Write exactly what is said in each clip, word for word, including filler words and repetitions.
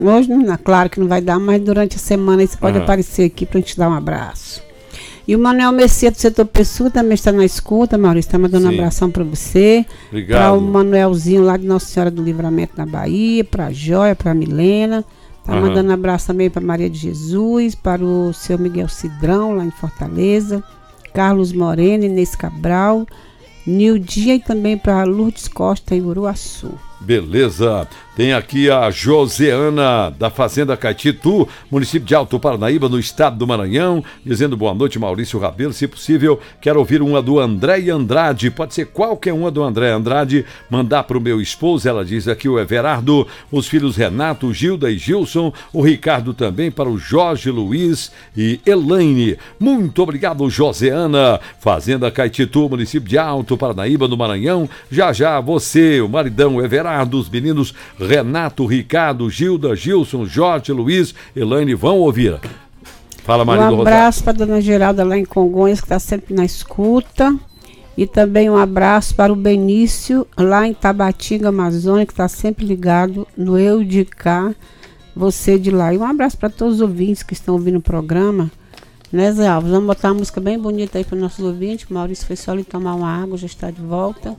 Hoje, não, claro que não vai dar, mas durante a semana aí você pode Aham. aparecer aqui pra gente dar um abraço. E o Manuel Messias do setor Pessoa também está na escuta, Maurício, está mandando um Sim. abração para você. Para Obrigado. o Manuelzinho lá de Nossa Senhora do Livramento na Bahia, para a Jóia, para a Milena. Está Aham. mandando um abraço também para Maria de Jesus, para o seu Miguel Cidrão, lá em Fortaleza. Carlos Moreno, Inês Cabral, Nildia e também para Lourdes Costa, em Uruaçu. Beleza. Tem aqui a Joseana, da Fazenda Caetitu, município de Alto Paranaíba, no estado do Maranhão, dizendo boa noite, Maurício Rabelo. Se possível, quero ouvir uma do André Andrade. Pode ser qualquer uma do André Andrade. Mandar para o meu esposo, ela diz aqui, o Everardo, os filhos Renato, Gilda e Gilson, o Ricardo também, para o Jorge Luiz e Elaine. Muito obrigado, Joseana. Fazenda Caetitu, município de Alto Paranaíba, no Maranhão. Já já você, o maridão, o Everardo, os meninos Renato, Ricardo, Gilda, Gilson, Jorge, Luiz, Elaine vão ouvir. Fala, marido. Um abraço para a dona Geralda lá em Congonhas, que está sempre na escuta. E também um abraço para o Benício, lá em Tabatinga, Amazônia, que está sempre ligado no Eu de Cá, você de lá. E um abraço para todos os ouvintes que estão ouvindo o programa. Né, Zé Alves? Vamos botar uma música bem bonita aí para os nossos ouvintes. O Maurício foi só ali tomar uma água, já está de volta.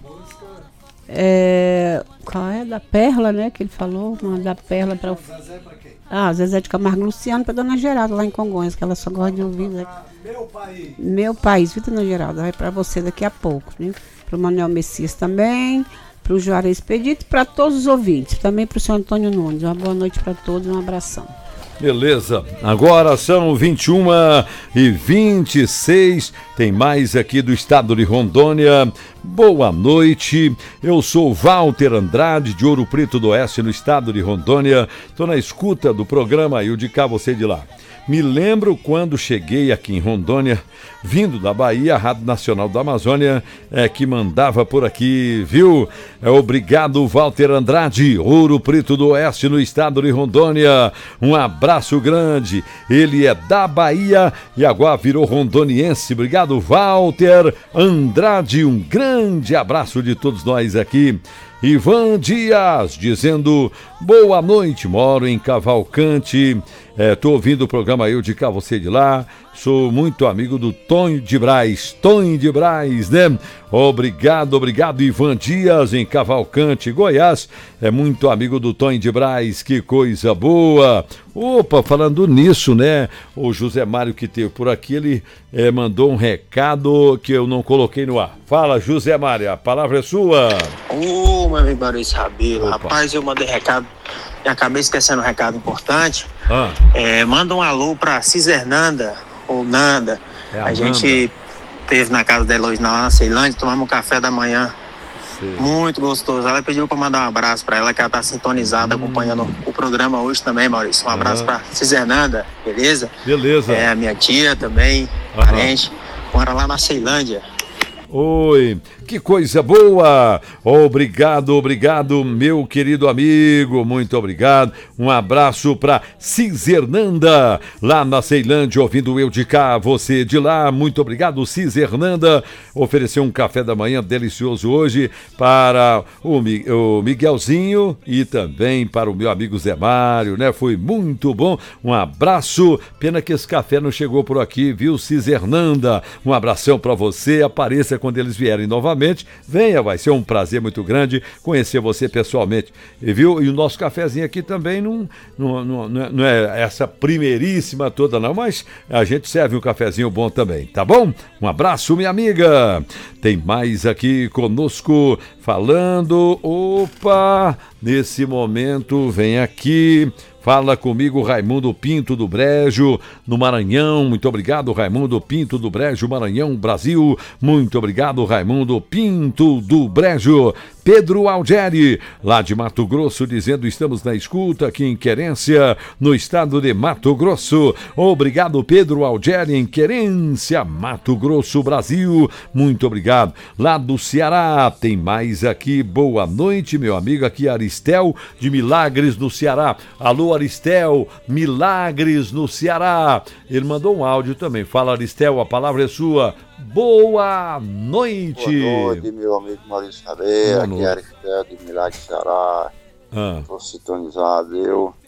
É, qual é? Da Perla, né? Que ele falou. Uma da Perla para o. Ah, Zezé de Camargo Luciano para dona Geralda lá em Congonhas, que ela só gosta de ouvir. Né? Meu país. Meu país, viu, dona Geralda? Vai para você daqui a pouco, né? Para o Manuel Messias também, para o Juarez Expedito e para todos os ouvintes. Também para o senhor Antônio Nunes. Uma boa noite para todos, um abração. Beleza, agora são vinte e uma e vinte e seis, tem mais aqui do estado de Rondônia. Boa noite, eu sou Walter Andrade, de Ouro Preto do Oeste, no estado de Rondônia. Estou na escuta do programa Eu de Cá, você de lá. Me lembro quando cheguei aqui em Rondônia, vindo da Bahia, a Rádio Nacional da Amazônia é que mandava por aqui, viu? É, obrigado, Walter Andrade, Ouro Preto do Oeste, no estado de Rondônia. Um abraço grande. Ele é da Bahia e agora virou rondoniense. Obrigado, Walter Andrade. Um grande abraço de todos nós aqui. Ivan Dias, dizendo boa noite, moro em Cavalcante, estou é, ouvindo o programa Eu de Cá, você de lá, sou muito amigo do Tonho de Braz, Tonho de Braz, né? Obrigado, obrigado, Ivan Dias, em Cavalcante, Goiás, é muito amigo do Tonho de Braz, que coisa boa. Opa, falando nisso, né, o José Mário que teve por aqui, ele é, mandou um recado que eu não coloquei no ar. Fala, José Mário, a palavra é sua. Ô, meu amigo Maurício Rabelo, rapaz, eu mandei recado e acabei esquecendo um recado importante. Ah. É, manda um alô pra Cisernanda, ou Nanda. É a a gente esteve na casa dela hoje lá na Ceilândia, tomamos um café da manhã. Sim. Muito gostoso. Ela pediu pra mandar um abraço pra ela, que ela tá sintonizada, hum. acompanhando o programa hoje também, Maurício. Um abraço uhum. pra Cisernanda, beleza? Beleza. É, a minha tia também, uhum. parente, mora lá na Ceilândia. Oi, que coisa boa! Obrigado, obrigado, meu querido amigo, muito obrigado. Um abraço para Cisernanda, lá na Ceilândia, ouvindo Eu de Cá, você de lá. Muito obrigado, Cisernanda. Ofereceu um café da manhã delicioso hoje para o, o Miguelzinho e também para o meu amigo Zé Mário, né? Foi muito bom. Um abraço. Pena que esse café não chegou por aqui, viu, Cisernanda? Um abração para você. Apareça quando eles vierem novamente, venha, vai ser um prazer muito grande conhecer você pessoalmente, e, viu? E o nosso cafezinho aqui também não, não, não, não é essa primeiríssima toda não, mas a gente serve um cafezinho bom também, tá bom? Um abraço, minha amiga. Tem mais aqui conosco falando, opa, nesse momento vem aqui. Fala comigo, Raimundo Pinto do Brejo, no Maranhão. Muito obrigado, Raimundo Pinto do Brejo, Maranhão, Brasil. Muito obrigado, Raimundo Pinto do Brejo. Pedro Algeri, lá de Mato Grosso, dizendo estamos na escuta aqui em Querência, no estado de Mato Grosso. Obrigado, Pedro Algeri, em Querência, Mato Grosso, Brasil. Muito obrigado. Lá do Ceará, tem mais aqui. Boa noite, meu amigo, aqui Aristel, de Milagres, no Ceará. Alô, Aristel, Milagres, no Ceará. Ele mandou um áudio também. Fala, Aristel, a palavra é sua. Boa noite. Boa noite, meu amigo Maurício Rabelo. Aqui é Aristel de Milagres, Ceará. Estou ah. sintonizado, eu.